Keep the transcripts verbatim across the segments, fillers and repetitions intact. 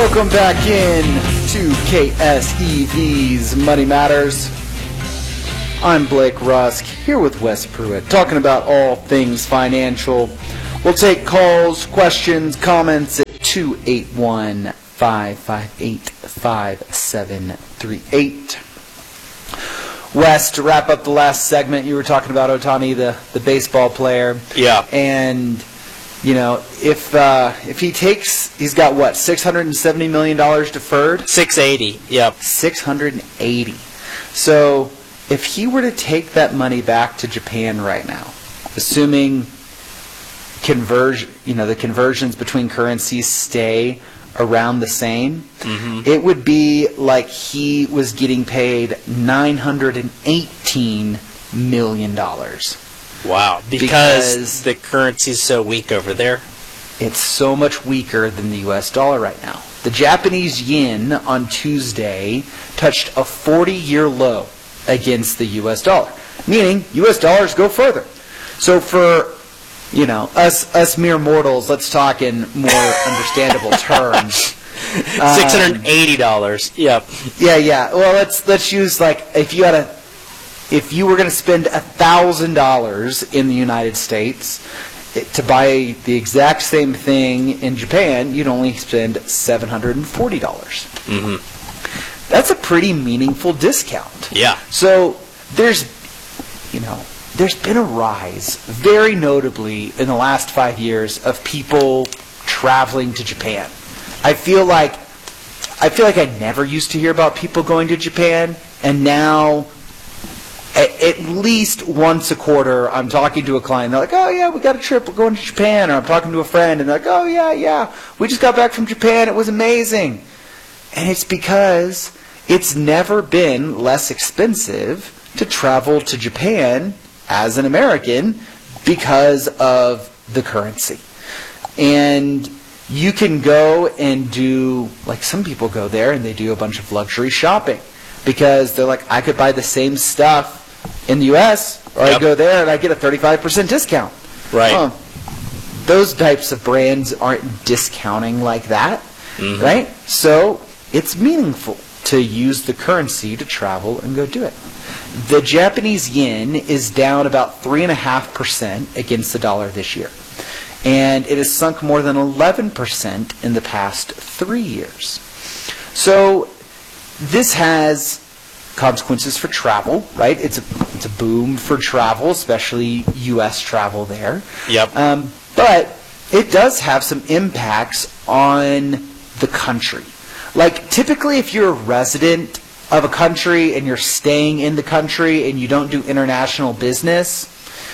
Welcome back in to K S E V's Money Matters. I'm Blake Rusk, here with Wes Pruitt, talking about all things financial. We'll take calls, questions, comments at two eight one, five five eight, five seven three eight. Wes, to wrap up the last segment, you were talking about Ohtani, the, the baseball player. Yeah. And, you know, if uh, if he takes, he's got what, six hundred seventy million dollars deferred? six eighty, yep. six hundred eighty. So if he were to take that money back to Japan right now, assuming conversion, you know, the conversions between currencies stay around the same, mm-hmm. it would be like he was getting paid nine hundred eighteen million dollars. Wow, because, because the currency's so weak over there? It's so much weaker than the U S dollar right now. The Japanese yen on Tuesday touched a forty-year low against the U S dollar, meaning U S dollars go further. So for, you know, us us mere mortals, let's talk in more understandable terms. six hundred eighty dollars. Um, yep. Yeah, yeah. Well, let's let's use, like, if you had a if you were going to spend a thousand dollars in the United States to buy the exact same thing in Japan, you'd only spend seven hundred and forty dollars. Mm-hmm. That's a pretty meaningful discount. Yeah. So there's, you know, there's been a rise, very notably in the last five years, of people traveling to Japan. I feel like I feel like I never used to hear about people going to Japan, and now at, at least once a quarter I'm talking to a client. They're like, "Oh yeah, we got a trip. We're going to Japan." Or I'm talking to a friend, and they're like, "Oh yeah, yeah, we just got back from Japan. It was amazing." And it's because it's never been less expensive to travel to Japan as an American because of the currency. And you can go and do, like, some people go there and they do a bunch of luxury shopping because they're like, I could buy the same stuff in the U S or yep. I go there and I get a thirty-five percent discount. Right. Um, those types of brands aren't discounting like that, mm-hmm. right? So it's meaningful to use the currency to travel and go do it. The Japanese yen is down about three point five percent against the dollar this year. And it has sunk more than eleven percent in the past three years. So this has consequences for travel, right? It's a, it's a boom for travel, especially U S travel there. Yep. Um, but it does have some impacts on the country. Like, typically if you're a resident of a country and you're staying in the country and you don't do international business,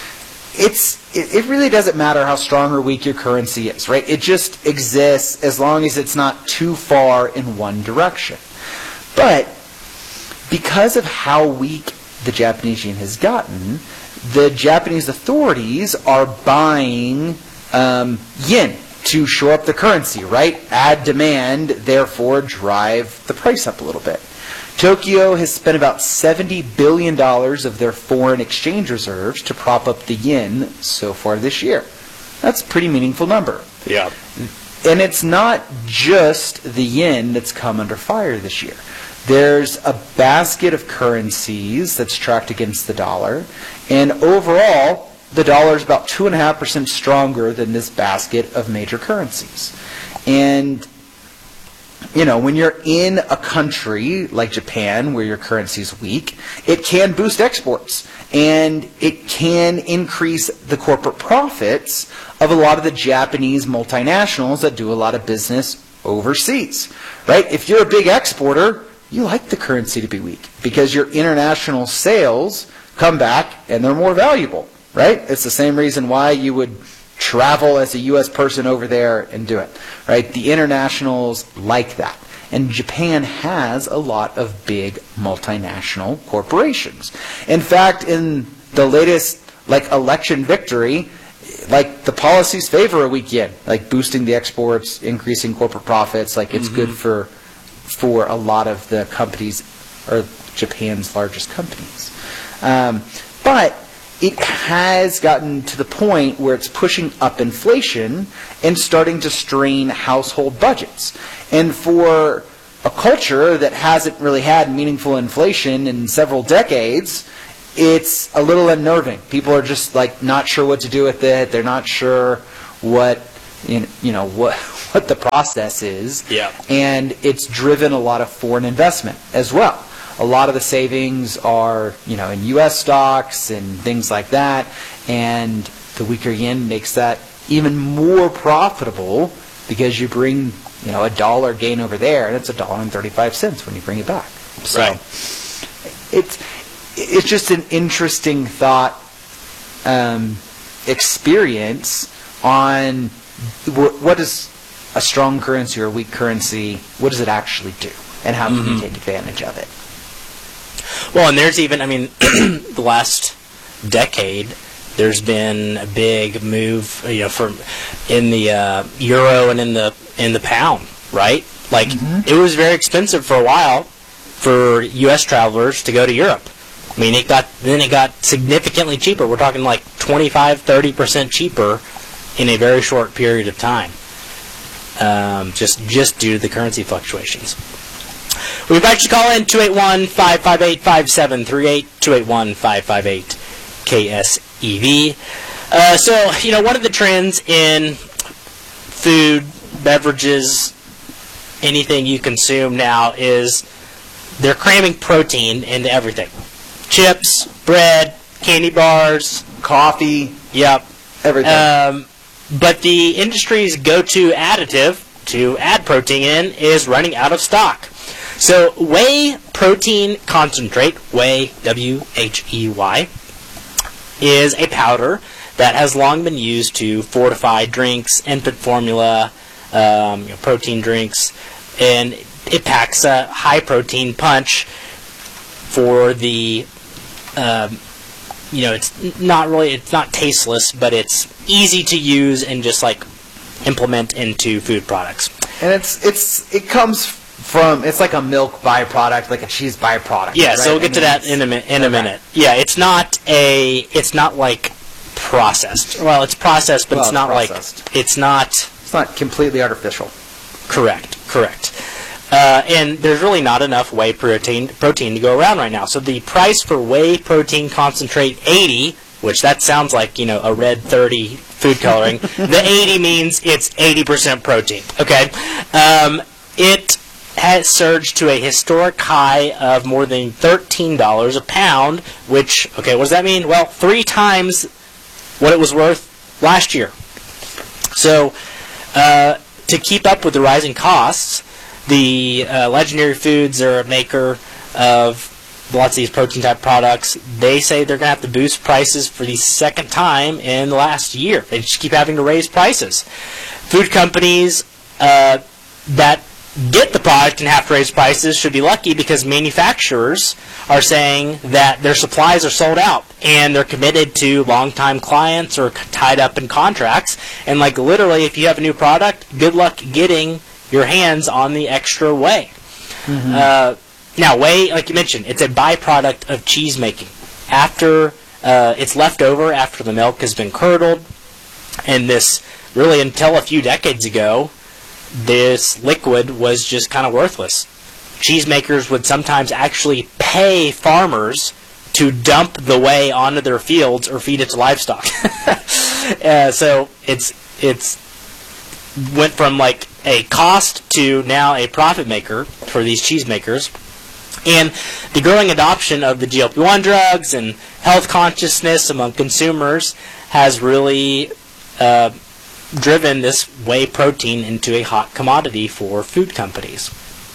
it's it, it really doesn't matter how strong or weak your currency is, right? It just exists as long as it's not too far in one direction. But because of how weak the Japanese yen has gotten, the Japanese authorities are buying um, yen to shore up the currency, right? Add demand, therefore drive the price up a little bit. Tokyo has spent about seventy billion dollars of their foreign exchange reserves to prop up the yen so far this year. That's a pretty meaningful number. Yeah. And it's not just the yen that's come under fire this year. There's a basket of currencies that's tracked against the dollar, and overall, the dollar is about two point five percent stronger than this basket of major currencies. And you know, when you're in a country like Japan where your currency is weak, it can boost exports and it can increase the corporate profits of a lot of the Japanese multinationals that do a lot of business overseas, right? If you're a big exporter, you like the currency to be weak because your international sales come back and they're more valuable, right? It's the same reason why you would travel as a U S person over there and do it, right? The internationals like that. And Japan has a lot of big multinational corporations. In fact, in the latest like election victory, like the policies favor a weak yen, like boosting the exports, increasing corporate profits. Like it's mm-hmm. good for for a lot of the companies, or Japan's largest companies. Um, but it has gotten to the point where it's pushing up inflation and starting to strain household budgets. And for a culture that hasn't really had meaningful inflation in several decades, it's a little unnerving. People are just like not sure what to do with it. They're not sure what you know what what the process is. Yeah. And it's driven a lot of foreign investment as well. A lot of the savings are, you know, in U S stocks and things like that, and the weaker yen makes that even more profitable because you bring, you know, a dollar gain over there, and it's a dollar and thirty-five cents when you bring it back. So right. It's it's just an interesting thought um, experience on what is a strong currency or a weak currency. What does it actually do, and how can mm-hmm. you take advantage of it? Well, and there's even, I mean, the last decade, there's been a big move, you know, from in the uh, euro and in the in the pound, right? Like, mm-hmm. it was very expensive for a while for U S travelers to go to Europe. I mean, it got then it got significantly cheaper. We're talking like twenty-five, thirty percent cheaper in a very short period of time, um, just just due to the currency fluctuations. We invite you to call in two eight one, five five eight, five seven three eight, two eight one, five five eight, K S E V. Uh, so, you know, one of the trends in food, beverages, anything you consume now is they're cramming protein into everything. Chips, bread, candy bars, coffee, yep, everything. Um, but the industry's go-to additive to add protein in is running out of stock. So whey protein concentrate, whey, W H E Y, is a powder that has long been used to fortify drinks, infant formula, um, you know, protein drinks, and it packs a high protein punch for the, um, you know, it's not really, it's not tasteless, but it's easy to use and just like implement into food products. And it's it's it comes from, it's like a milk byproduct, like a cheese byproduct. Yeah, right? so we'll get I mean, to that in a, mi- in a okay. minute. Yeah, it's not a, it's not like processed. Well, it's processed, but well, it's not processed. like, it's not... It's not completely artificial. Correct, correct. Uh, and there's really not enough whey protein protein to go around right now. So the price for whey protein concentrate eighty, which that sounds like, you know, a red thirty food coloring, the eighty means it's eighty percent protein, okay? Um, it has surged to a historic high of more than thirteen dollars a pound, which, okay, what does that mean? Well, three times what it was worth last year. So, uh, to keep up with the rising costs, the uh, Legendary Foods are a maker of lots of these protein-type products. They say they're going to have to boost prices for the second time in the last year. They just keep having to raise prices. Food companies uh, that get the product and have to raise prices should be lucky, because manufacturers are saying that their supplies are sold out and they're committed to long-time clients or tied up in contracts. And like literally, if you have a new product, good luck getting your hands on the extra whey. Mm-hmm. Uh, now, whey, like you mentioned, it's a byproduct of cheese making. After uh, it's left over after the milk has been curdled, and this really until a few decades ago, this liquid was just kind of worthless. Cheesemakers would sometimes actually pay farmers to dump the whey onto their fields or feed it to livestock. uh, so it's it's went from like a cost to now a profit maker for these cheesemakers. And the growing adoption of the G L P one drugs and health consciousness among consumers has really uh, driven this whey protein into a hot commodity for food companies.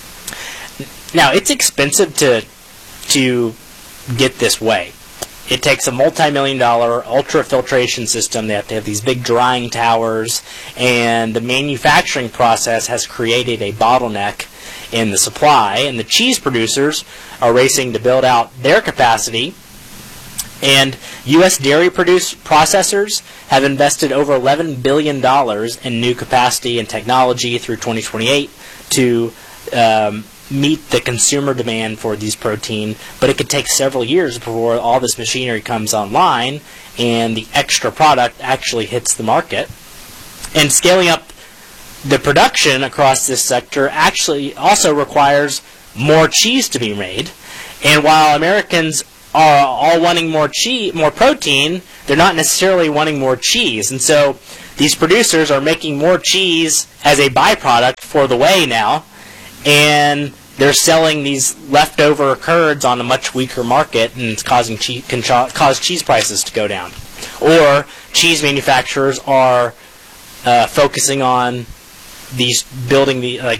Now, it's expensive to to get this whey. It takes a multi-million dollar ultrafiltration system. They have to have these big drying towers, and the manufacturing process has created a bottleneck in the supply, and the cheese producers are racing to build out their capacity. And U S dairy produce processors have invested over eleven billion dollars in new capacity and technology through twenty twenty-eight to um, meet the consumer demand for these protein, but it could take several years before all this machinery comes online and the extra product actually hits the market. And scaling up the production across this sector actually also requires more cheese to be made. And while Americans are all wanting more cheese, more protein, they're not necessarily wanting more cheese. And so these producers are making more cheese as a byproduct for the whey now, and they're selling these leftover curds on a much weaker market, and it's causing cheese, can cause cheese prices to go down. Or cheese manufacturers are uh, focusing on these building the like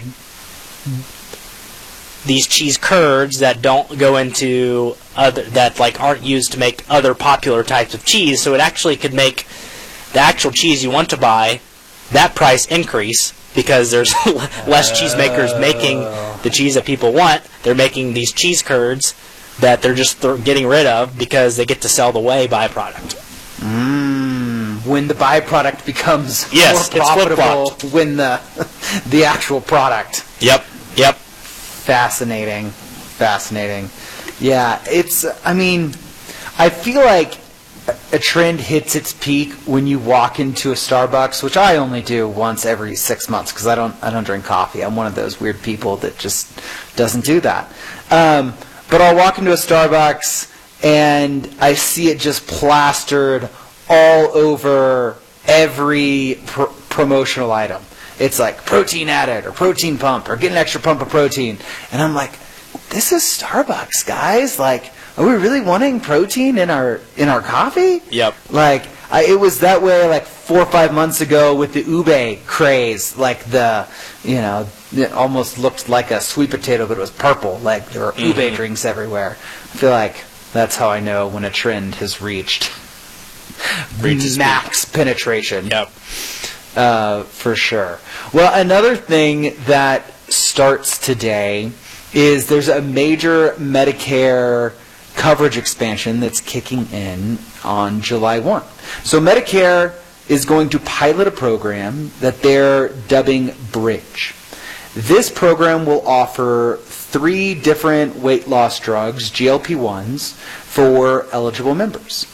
these cheese curds that don't go into other that like aren't used to make other popular types of cheese. So it actually could make the actual cheese you want to buy, that price increase, because there's less cheesemakers making the cheese that people want. They're making these cheese curds that they're just th- getting rid of because they get to sell the whey byproduct. Mm, when the byproduct becomes yes, more profitable when the the actual product. Yep, yep. Fascinating, fascinating. Yeah, it's, I mean, I feel like a trend hits its peak when you walk into a Starbucks, which I only do once every six months because I don't I don't drink coffee. I'm one of those weird people that just doesn't do that. Um, but I'll walk into a Starbucks and I see it just plastered all over every pr- promotional item. It's like protein added or protein pump or get an extra pump of protein. And I'm like, this is Starbucks, guys. Like, are we really wanting protein in our in our coffee? Yep. Like, I, it was that way like four or five months ago with the ube craze. Like the, you know, it almost looked like a sweet potato, but it was purple. Like there were ube mm-hmm. drinks everywhere. I feel like that's how I know when a trend has reached Reaches max people. penetration. Yep. Uh, for sure. Well, another thing that starts today is there's a major Medicare coverage expansion that's kicking in on July first. So Medicare is going to pilot a program that they're dubbing Bridge. This program will offer three different weight loss drugs, G L P ones, for eligible members.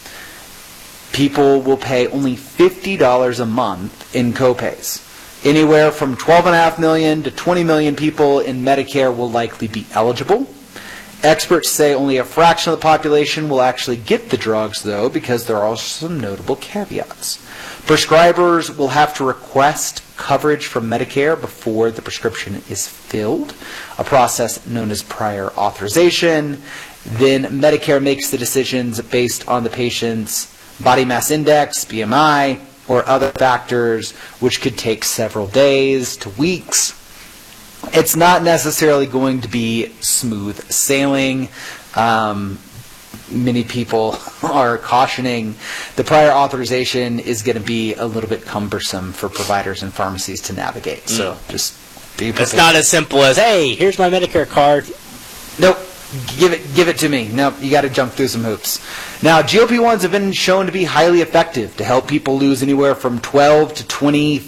People will pay only fifty dollars a month in copays. Anywhere from twelve point five million to twenty million people in Medicare will likely be eligible. Experts say only a fraction of the population will actually get the drugs, though, because there are also some notable caveats. Prescribers will have to request coverage from Medicare before the prescription is filled, a process known as prior authorization. Then Medicare makes the decisions based on the patient's body mass index, B M I, or other factors, which could take several days to weeks. It's not necessarily going to be smooth sailing. Um, many people are cautioning the prior authorization is going to be a little bit cumbersome for providers and pharmacies to navigate. So Mm. just be prepared. It's not as simple as, hey, here's my Medicare card. Nope. Give it, give it to me. Nope, you got to jump through some hoops. Now, G L P ones have been shown to be highly effective to help people lose anywhere from twelve to twenty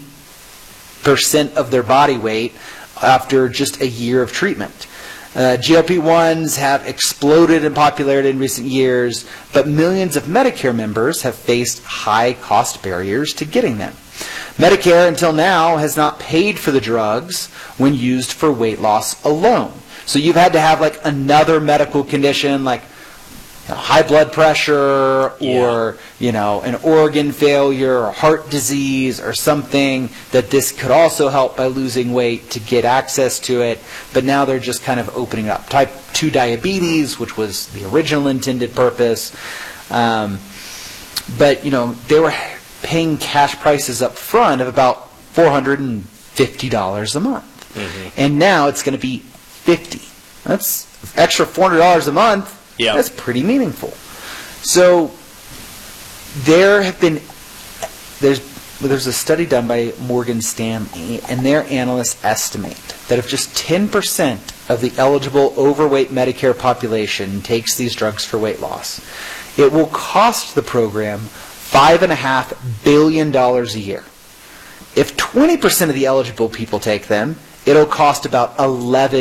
percent of their body weight after just a year of treatment. Uh, G L P ones have exploded in popularity in recent years, but millions of Medicare members have faced high cost barriers to getting them. Medicare, until now, has not paid for the drugs when used for weight loss alone. So you've had to have like another medical condition, like you know, high blood pressure or Yeah. you know an organ failure or heart disease or something that this could also help by losing weight to get access to it. But now they're just kind of opening up. Type two diabetes, which was the original intended purpose. Um, but you know they were paying cash prices up front of about four hundred fifty dollars a month. Mm-hmm. And now it's going to be fifty. That's extra four hundred dollars a month. Yeah. That's pretty meaningful. So there have been there's there's a study done by Morgan Stanley, and their analysts estimate that if just ten percent of the eligible overweight Medicare population takes these drugs for weight loss, it will cost the program five and a half billion dollars a year. If twenty percent of the eligible people take them, it'll cost about eleven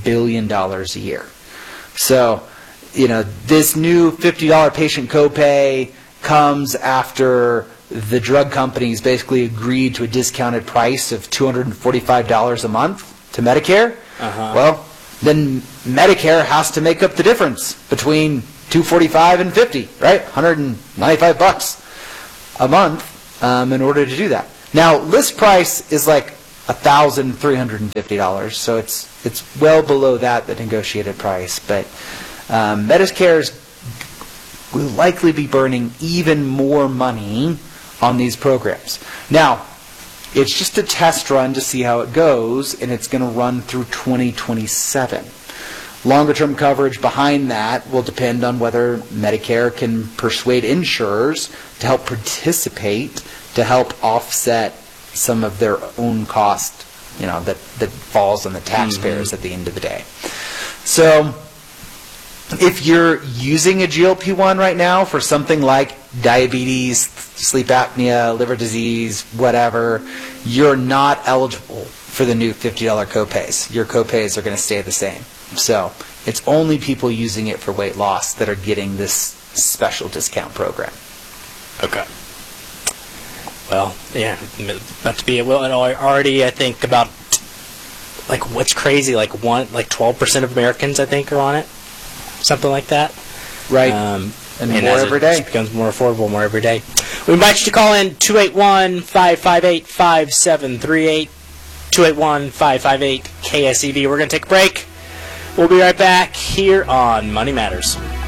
billion dollars a year. So, you know, this new fifty dollars patient copay comes after the drug companies basically agreed to a discounted price of two hundred forty-five dollars a month to Medicare. Uh-huh. Well, then Medicare has to make up the difference between two hundred forty-five and fifty, right? one hundred ninety-five bucks a month um, in order to do that. Now, list price is like one thousand three hundred fifty dollars, so it's it's well below that, the negotiated price. But um, Medicare's will likely be burning even more money on these programs. Now, it's just a test run to see how it goes, and it's going to run through twenty twenty-seven. Longer-term coverage behind that will depend on whether Medicare can persuade insurers to help participate, to help offset some of their own cost, you know, that, that falls on the taxpayers mm-hmm. at the end of the day. So, if you're using a G L P one right now for something like diabetes, sleep apnea, liver disease, whatever, you're not eligible for the new fifty dollars copays. Your copays are going to stay the same. So it's only people using it for weight loss that are getting this special discount program. Okay. Well, yeah, about to be, well, already I think about, like, what's crazy, like one, like twelve percent of Americans, I think, are on it. Something like that. Right. Um, and, and more as every it day. becomes more affordable more every day. We invite you to call in two eight one, five five eight, five seven three eight, two eight one, five five eight, K S E V. We're going to take a break. We'll be right back here on Money Matters.